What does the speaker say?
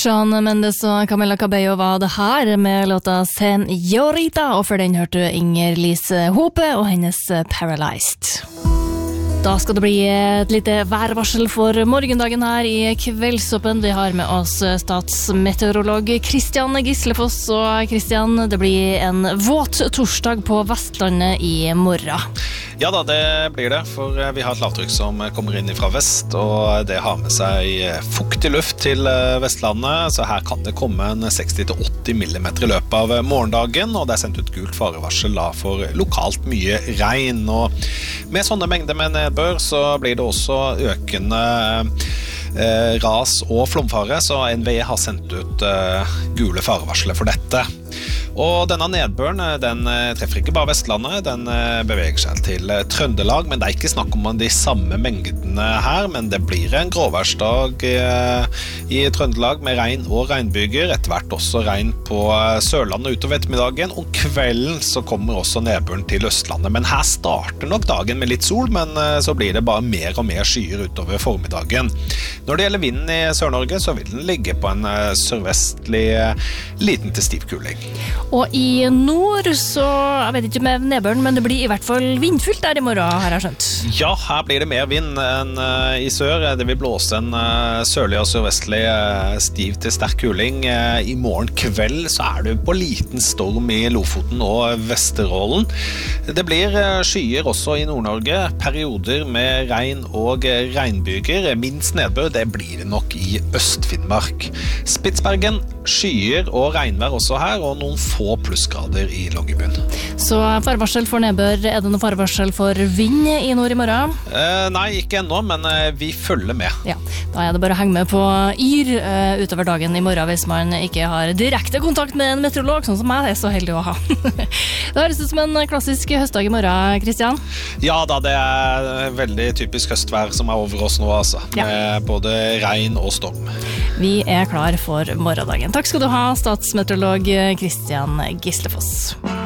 Shawn Mendes og Camila Cabello var det her med låta Senorita, og for den hørte Inger-Lise Hope og hennes Paralyzed. Da skal det bli et lite værvarsel for morgendagen her i Kveldsåpen. Vi har med oss statsmeteorolog Kristian Gislefoss. Og Kristian, det blir en våt torsdag på Vestlandet i morgen. Ja da, det blir det, for vi har et lavtrykk som kommer inn fra vest, og det har med seg fuktig luft til Vestlandet, så her kan det komme en 60-80 millimeter i løpet av morgendagen, og det er sendt ut gult farevarsel for lokalt mye regn, og med sånne mengder med nedbør så blir det også økende ras og flomfare, så NVE har sendt ut gule farevarsler for dette. Og denne nedbøren, den treffer ikke bare Vestlandet, den beveger seg til Trøndelag, men det er ikke snakk om de samme mengdene her, men det blir en gråværsdag i Trøndelag med regn og regnbyger, etter hvert også regn på Sørlandet utover ettermiddagen, og kvelden så kommer også nedbøren til Østlandet, men her starter nok dagen med litt sol, men så blir det bare mer og mer skyer utover formiddagen. Når det gjelder vinden i Sør-Norge, så vil den ligge på en sørvestlig liten til stiv kuling. Og i nord så, jeg vet ikke med nedbøren, men det blir i hvert fall vindfullt der i morgen, har jeg skjønt. Ja, her blir det mer vind enn i sør. Det vil blåse en sørlig og sørvestlig stiv til sterk kuling. I morgen kveld så det på liten storm i Lofoten og Vesterålen. Det blir skyer også i Nord-Norge, perioder med regn og regnbyger. Minst nedbør, det blir det nok i Øst-Finnmark. Spitsbergen, skyer og regnvær også her, og noen få plussgrader i Longyearbyen. Så farevarsel for nedbør, det noen farevarsel for vind i nord i morgen? Nei, ikke ennå, men vi følger med. Ja, da det bare å henge med på YR utover dagen i morgen hvis man ikke har direkte kontakt med en meteorolog, sånn som meg, så heldig å ha. Det høres ut som en klassisk høstdag i morgen, Kristian. Ja da, det veldig typisk høstvær som over oss nå, altså. Ja. Med både regn og storm. Vi klar for morgendagen. Takk skal du ha, statsmeteorolog Kristian Gislefoss.